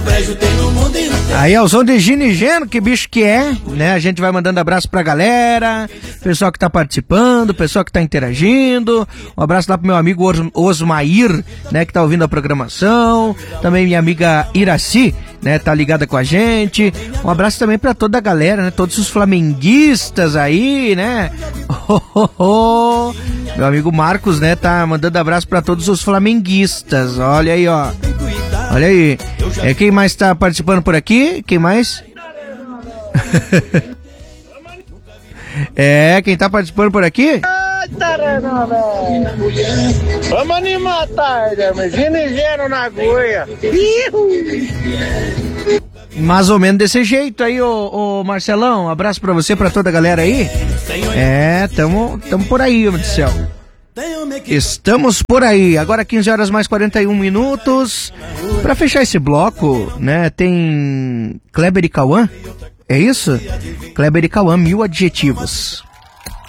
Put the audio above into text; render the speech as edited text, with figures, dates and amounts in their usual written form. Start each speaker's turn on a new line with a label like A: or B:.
A: Aí é o som de Gino e Geno, que bicho que é, né? A gente vai mandando abraço pra galera, pessoal que tá participando, pessoal que tá interagindo. Um abraço lá pro meu amigo Osmair, né? Que tá ouvindo a programação. Também minha amiga Iraci, né? Tá ligada com a gente. Um abraço também pra toda a galera, né? Todos os flamenguistas aí, né? Meu amigo Marcos, né? Tá mandando abraço pra todos os flamenguistas. Olha aí, ó. Olha aí. Quem mais tá participando por aqui? Quem mais? Quem tá participando por aqui?
B: Vamos animar a tarde, mas Gino e Geno na agulha.
A: Mais ou menos desse jeito aí, ô Marcelão. Um abraço pra você, pra toda a galera aí. Tamo por aí, meu Deus do céu. Estamos por aí, agora 15 horas mais 41 minutos. Pra fechar esse bloco, né, tem Kleber e Cauã, é isso? Kleber e Cauã, 1000 adjetivos.